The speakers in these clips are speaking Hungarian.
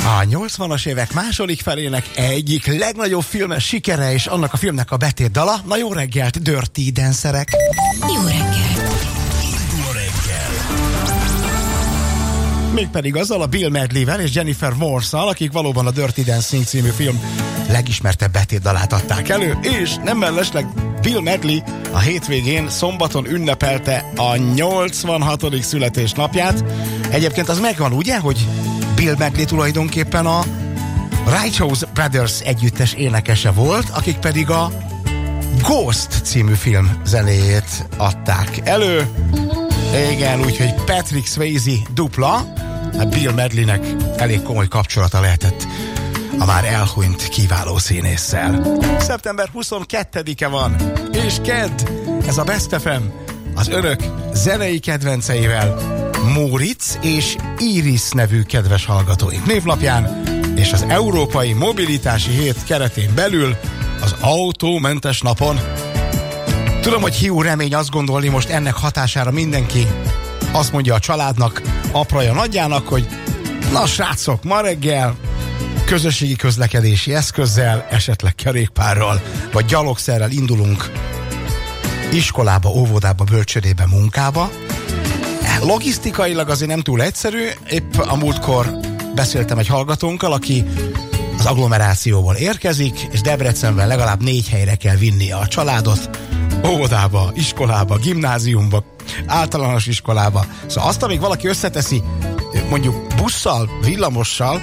A 80-as évek második felének egyik legnagyobb filmes sikere, és annak a filmnek a betétdala. Na jó reggelt, Dirty Dancerek! Jó reggelt! Jó reggel! Mégpedig azzal a Bill Medley-vel és Jennifer Morse-szal, akik valóban a Dirty Dancing című film legismertebb betétdalát adták elő, és nem mellesleg Bill Medley a hétvégén szombaton ünnepelte a 86. születésnapját. Egyébként az megvan, ugye, hogy Bill Medley tulajdonképpen a Righteous Brothers együttes énekese volt, akik pedig a Ghost című film zenéjét adták elő. Igen, úgyhogy Patrick Swayze dupla, a Bill Medleynek elég komoly kapcsolata lehetett a már elhunyt kiváló színésszel. Szeptember 22-e van, és kedd, ez a Best FM az önök zenei kedvenceivel, Móricz és Iris nevű kedves hallgatóink névnapján, és az Európai Mobilitási Hét keretén belül az autómentes napon. Tudom, hogy hiú remény azt gondolni most ennek hatására mindenki azt mondja a családnak, apraja nagyjának, hogy na srácok, ma reggel közösségi közlekedési eszközzel, esetleg kerékpárral, vagy gyalogszerrel indulunk iskolába, óvodába, bölcsődébe, munkába. Logisztikailag azért nem túl egyszerű. Épp a múltkor beszéltem egy hallgatónkkal, aki az agglomerációból érkezik, és Debrecenben legalább 4 helyre kell vinnie a családot, óvodába, iskolába, gimnáziumba, általános iskolába. Szóval azt, amíg valaki összeteszi mondjuk busszal, villamossal,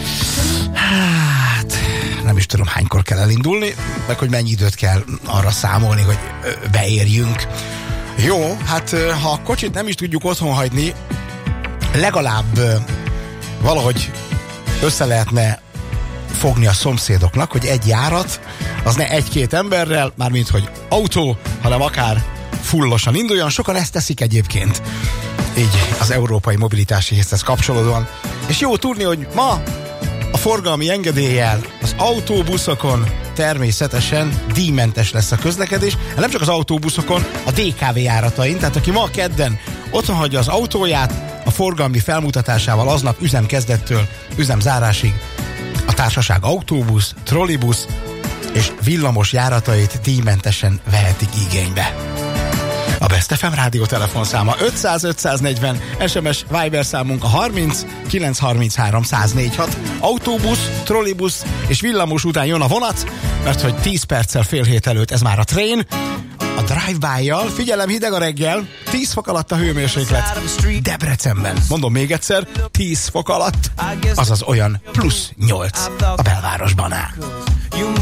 hát nem is tudom, hánykor kell elindulni, meg hogy mennyi időt kell arra számolni, hogy beérjünk. Jó, hát ha a kocsit nem is tudjuk otthon hagyni, legalább valahogy össze lehetne fogni a szomszédoknak, hogy egy járat, az ne 1-2 emberrel, mármint hogy autó, hanem akár fullosan induljon. Sokan ezt teszik egyébként, így az Európai Mobilitási Héthez kapcsolódóan. És jó tudni, hogy ma a forgalmi engedéllyel az autóbuszokon természetesen díjmentes lesz a közlekedés. Nem csak az autóbuszokon, a DKV járatain, tehát aki ma kedden otthon hagyja az autóját, a forgalmi felmutatásával aznap üzemkezdettől üzemzárásig a társaság autóbusz, trollibusz és villamos járatait díjmentesen vehetik igénybe. A Best FM rádió telefonszáma 500 540, SMS Viber számunk a 30 933 104 Autóbusz, trollibusz és villamos után jön a vonat, mert hogy 10 perccel fél hét előtt ez már a train. A drive-by-jal, figyelem, hideg a reggel, 10 fok alatt a hőmérséklet Debrecenben. Mondom még egyszer, 10 fok alatt, azaz olyan +8 a belvárosban áll.